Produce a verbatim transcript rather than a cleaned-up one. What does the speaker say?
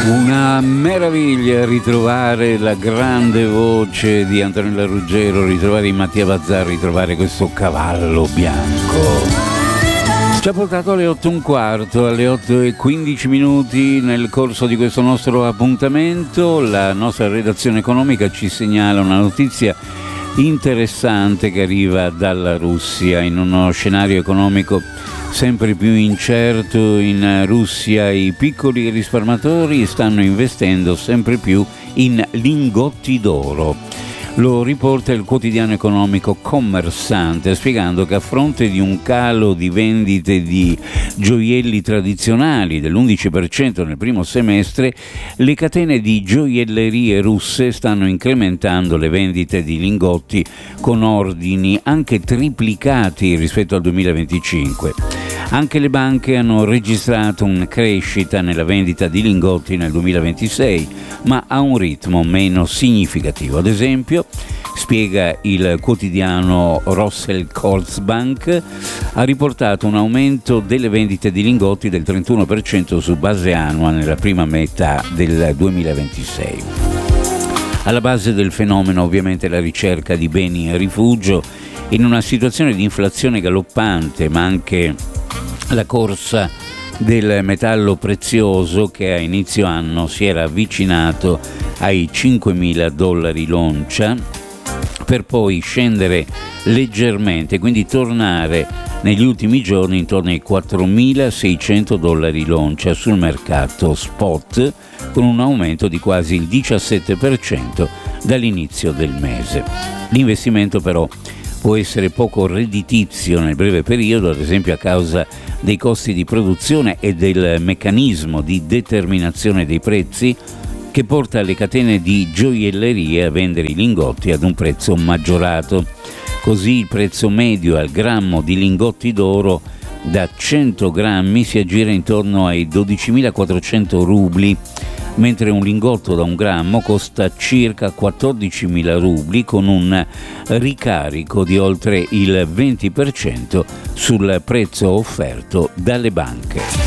Una meraviglia ritrovare la grande voce di Antonella Ruggero, ritrovare Mattia Bazzar, ritrovare questo cavallo bianco. Ci ha portato alle otto e un quarto, alle otto e quindici minuti nel corso di questo nostro appuntamento. La nostra redazione economica ci segnala una notizia interessante che arriva dalla Russia. In uno scenario economico sempre più incerto in Russia, i piccoli risparmiatori stanno investendo sempre più in lingotti d'oro. Lo riporta il quotidiano economico Commerçante, spiegando che a fronte di un calo di vendite di gioielli tradizionali dell'undici per cento nel primo semestre, le catene di gioiellerie russe stanno incrementando le vendite di lingotti con ordini anche triplicati rispetto al duemilaventicinque. Anche le banche hanno registrato una crescita nella vendita di lingotti nel duemilaventisei, ma a un ritmo meno significativo. Ad esempio, spiega il quotidiano Russell Kolsbank, ha riportato un aumento delle vendite di lingotti del trentuno per cento su base annua nella prima metà del duemilaventisei. Alla base del fenomeno ovviamente la ricerca di beni a rifugio in una situazione di inflazione galoppante, ma anche la corsa del metallo prezioso che a inizio anno si era avvicinato ai cinquemila dollari l'oncia per poi scendere leggermente, quindi tornare negli ultimi giorni intorno ai quattromilaseicento dollari l'oncia sul mercato spot, con un aumento di quasi il diciassette per cento dall'inizio del mese. L'investimento però può essere poco redditizio nel breve periodo, ad esempio a causa dei costi di produzione e del meccanismo di determinazione dei prezzi che porta le catene di gioiellerie a vendere i lingotti ad un prezzo maggiorato. Così il prezzo medio al grammo di lingotti d'oro da cento grammi si aggira intorno ai dodicimilaquattrocento rubli, mentre un lingotto da un grammo costa circa quattordicimila rubli, con un ricarico di oltre il venti per cento sul prezzo offerto dalle banche.